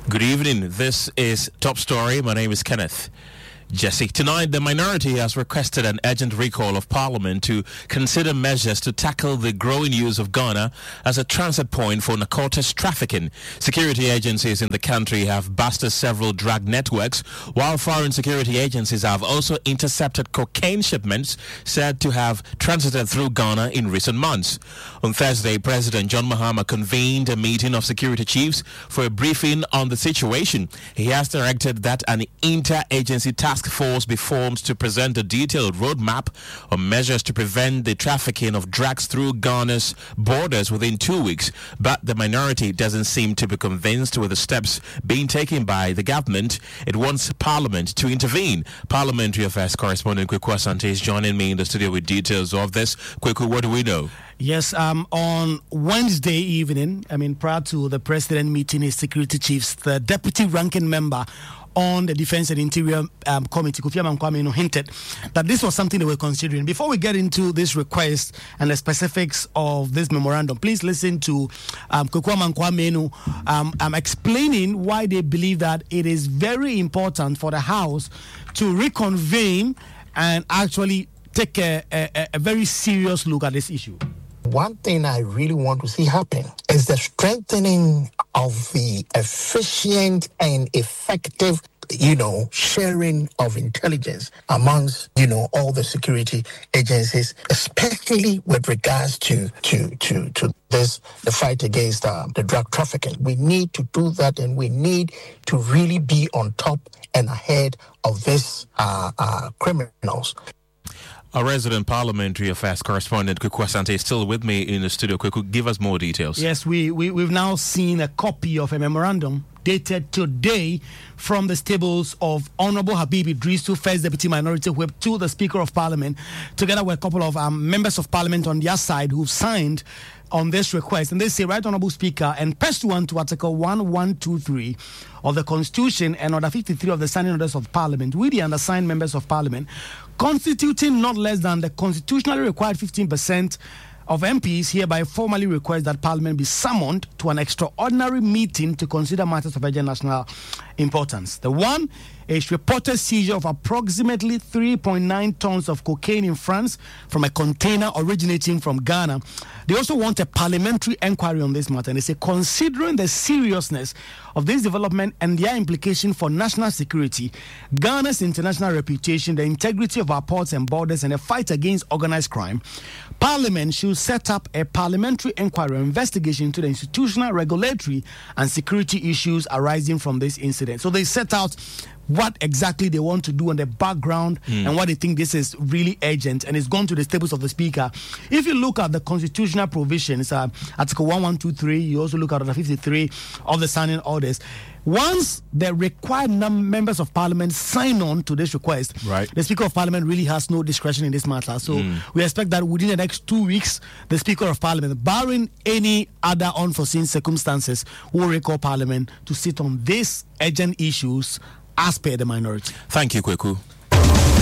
Good evening. This is Top Story. My name is Kenneth Jesse. Tonight, the minority has requested an urgent recall of Parliament to consider measures to tackle the growing use of Ghana as a transit point for narcotics trafficking. Security agencies in the country have busted several drug networks, while foreign security agencies have also intercepted cocaine shipments said to have transited through Ghana in recent months. On Thursday, President John Mahama convened a meeting of security chiefs for a briefing on the situation. He has directed that an inter-agency task force be formed to present a detailed roadmap on measures to prevent the trafficking of drugs through Ghana's borders within 2 weeks. But the minority doesn't seem to be convinced with the steps being taken by the government. It wants Parliament to intervene. Parliamentary Affairs correspondent Kweku Asante is joining me in the studio with details of this. Kweku, what do we know? Yes, on Wednesday evening, prior to the president meeting his security chiefs, the deputy ranking member on the Defense and Interior Committee, Kofi Amankwa-Manu, hinted that this was something they were considering. Before we get into this request and the specifics of this memorandum, please listen to Kofi Amankwa-Manu explaining why they believe that it is very important for the House to reconvene and actually take a very serious look at this issue. One thing I really want to see happen is the strengthening of the efficient and effective, sharing of intelligence amongst, all the security agencies, especially with regards to this, the fight against the drug trafficking. We need to do that, and we need to really be on top and ahead of this criminals. Our resident Parliamentary Affairs correspondent Kweku Asante is still with me in the studio. Kweku, give us more details. Yes, we've now seen a copy of a memorandum dated today from the stables of Honorable Habib Idrisu, First Deputy Minority Whip, to the Speaker of Parliament, together with a couple of members of Parliament on their side who've signed on this request. And they say, Right Honourable Speaker, and pursuant to Article 1123 of the Constitution and Order 53 of the Standing Orders of Parliament, we, the undersigned members of Parliament, constituting not less than the constitutionally required 15% of MPs, hereby formally request that Parliament be summoned to an extraordinary meeting to consider matters of urgent national importance. The one is reported seizure of approximately 3.9 tons of cocaine in France from a container originating from Ghana. They also want a parliamentary inquiry on this matter, and they say, considering the seriousness of this development and their implication for national security, Ghana's international reputation, the integrity of our ports and borders, and the fight against organized crime, Parliament should set up a parliamentary inquiry or investigation into the institutional, regulatory, and security issues arising from this incident. So they set out what exactly they want to do on the background and what they think this is really urgent, and it's gone to the stables of the Speaker. If you look at the constitutional provisions, Article 1123, you also look at Article 53 of the Standing Orders. Once the required members of Parliament sign on to this request, right, the Speaker of Parliament really has no discretion in this matter. So we expect that within the next 2 weeks, the Speaker of Parliament, barring any other unforeseen circumstances, will recall Parliament to sit on these urgent issues as per the minority. Thank you, Kweku.